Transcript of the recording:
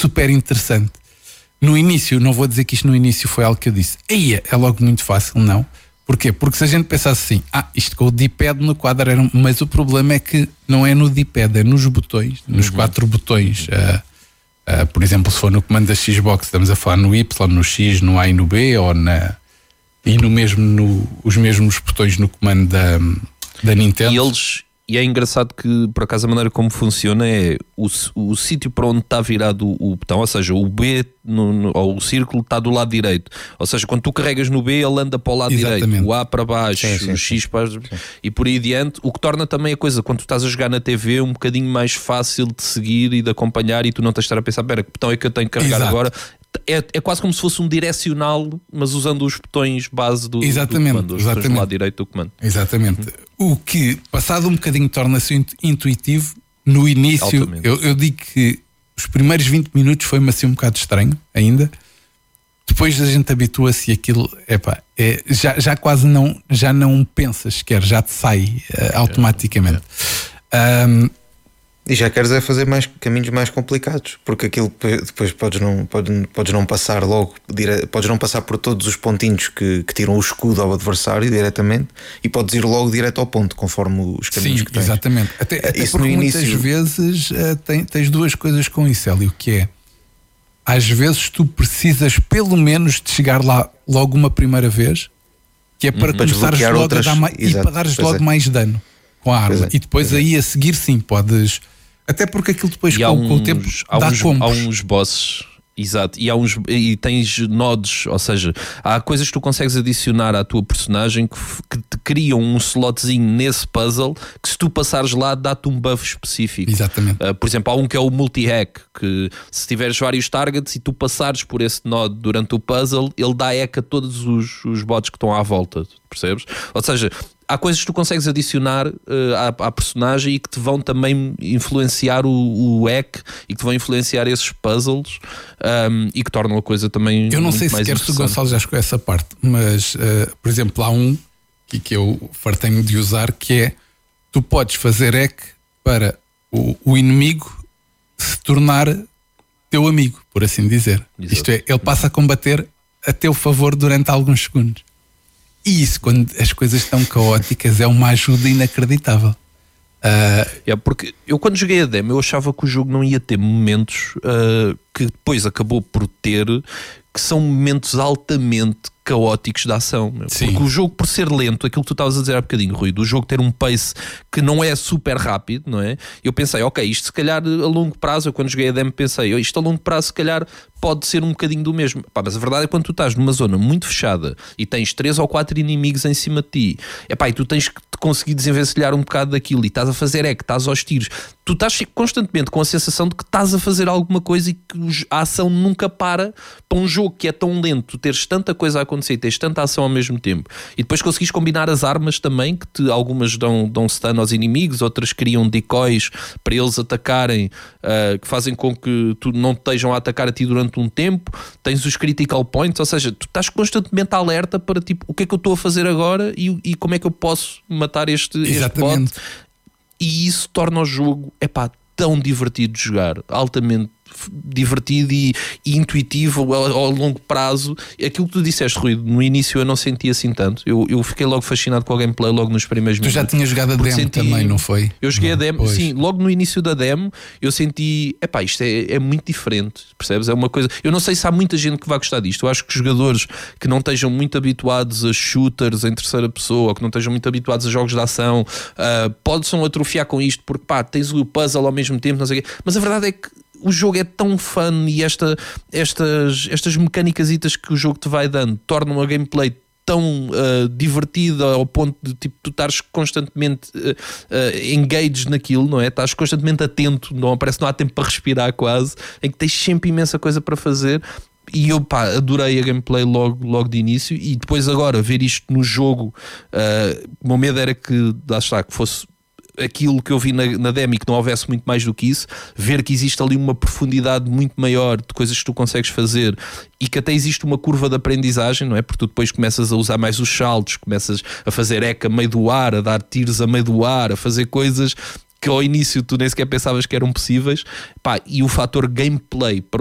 super interessante. No início, não vou dizer que isto no início foi algo que eu disse, é logo muito fácil, não. Porquê? Porque se a gente pensasse assim, isto com o D-pad no quadro era... Mas o problema é que não é no D-pad, é nos botões, nos 4 botões. Por exemplo, se for no comando da Xbox, estamos a falar no Y, no X, no A e no B, e os mesmos botões no comando da Nintendo. E é engraçado que, por acaso, a maneira como funciona é o sítio para onde está virado o botão, ou seja, o B ou o círculo está do lado direito. Ou seja, quando tu carregas no B, ele anda para o lado direito, o A para baixo, o X para e por aí adiante, o que torna também a coisa, quando tu estás a jogar na TV, um bocadinho mais fácil de seguir e de acompanhar, e tu não tens de estar a pensar, espera, que botão é que eu tenho que carregar agora? É quase como se fosse um direcional, mas usando os botões base do comando, os botões do lado direito do comando. Exatamente. O que, passado um bocadinho, torna-se intuitivo. No início, eu digo que os primeiros 20 minutos foi-me assim um bocado estranho ainda. Depois a gente habitua-se e aquilo, já quase não pensas sequer, já te sai automaticamente. E já queres é fazer caminhos mais complicados, porque aquilo depois podes não passar logo, podes não passar por todos os pontinhos que tiram o escudo ao adversário diretamente, e podes ir logo direto ao ponto, conforme os caminhos que tens. Exatamente. Até isso porque no início... muitas vezes tens duas coisas com isso, Hélio, que é, às vezes tu precisas pelo menos de chegar lá logo uma primeira vez, que é para começares logo a dar e para dares logo mais dano com a arma. E depois aí a seguir sim podes... Até porque aquilo depois com o tempo dá combos. Há uns bosses, exato, e tens nodos, ou seja, há coisas que tu consegues adicionar à tua personagem que te criam um slotzinho nesse puzzle que, se tu passares lá, dá-te um buff específico. Exatamente. Por exemplo, há um que é o multi-hack, que se tiveres vários targets e tu passares por esse node durante o puzzle, ele dá hack a todos os bots que estão à volta, percebes? Ou seja, há coisas que tu consegues adicionar à personagem e que te vão também influenciar o hack e que te vão influenciar esses puzzles, e que tornam a coisa também muito mais interessante. Eu não sei se o Gonçalo já chegou a essa parte, mas por exemplo, há um que eu fartei-me de usar, que é, tu podes fazer hack para o inimigo se tornar teu amigo, por assim dizer. Exato. Isto é, ele passa a combater a teu favor durante alguns segundos. E isso, quando as coisas estão caóticas, é uma ajuda inacreditável. Porque eu, quando joguei a demo, eu achava que o jogo não ia ter momentos que depois acabou por ter, que são momentos altamente caóticos de ação. Porque o jogo, por ser lento, aquilo que tu estavas a dizer há bocadinho, Rui, do jogo ter um pace que não é super rápido, não é? Eu pensei, ok, isto se calhar a longo prazo, eu quando joguei a demo pensei, isto a longo prazo se calhar pode ser um bocadinho do mesmo. Mas a verdade é que quando tu estás numa zona muito fechada e tens 3 ou 4 inimigos em cima de ti, e tu tens que te conseguir desenvencilhar um bocado daquilo, e estás a fazer estás aos tiros, tu estás constantemente com a sensação de que estás a fazer alguma coisa e que a ação nunca para um jogo que é tão lento, tu teres tanta coisa a acontecer, tens tanta ação ao mesmo tempo, e depois conseguires combinar as armas também, que algumas dão stun aos inimigos, outras criam decoys para eles atacarem, que fazem com que tu não te estejam a atacar a ti durante um tempo. Tens os critical points, ou seja, tu estás constantemente alerta para tipo, o que é que eu estou a fazer agora e como é que eu posso matar este bot, e isso torna o jogo tão divertido de jogar, altamente divertido e intuitivo ao longo prazo. Aquilo que tu disseste, Rui, no início eu não senti assim tanto. Eu fiquei logo fascinado com o gameplay logo nos primeiros minutos. Tu já tinhas jogado a demo também, não foi? Eu joguei a demo, sim, logo no início da demo eu senti, isto é muito diferente, percebes? É uma coisa, eu não sei se há muita gente que vai gostar disto. Eu acho que jogadores que não estejam muito habituados a shooters em terceira pessoa, ou que não estejam muito habituados a jogos de ação, podem atrofiar com isto, porque tens o puzzle ao mesmo tempo, não sei o quê. Mas a verdade é que o jogo é tão fun, e estas mecânicasitas que o jogo te vai dando tornam a gameplay tão divertida, ao ponto de tipo, tu estares constantemente engaged naquilo, não é? Estás constantemente atento, parece que não há tempo para respirar quase, em que tens sempre imensa coisa para fazer. E eu adorei a gameplay logo de início, e depois agora ver isto no jogo, o meu medo era que fosse aquilo que eu vi na demo e que não houvesse muito mais do que isso, ver que existe ali uma profundidade muito maior de coisas que tu consegues fazer, e que até existe uma curva de aprendizagem, não é? Porque tu depois começas a usar mais os saltos, começas a fazer a meio do ar, a dar tiros a meio do ar, a fazer coisas que ao início tu nem sequer pensavas que eram possíveis, e o fator gameplay para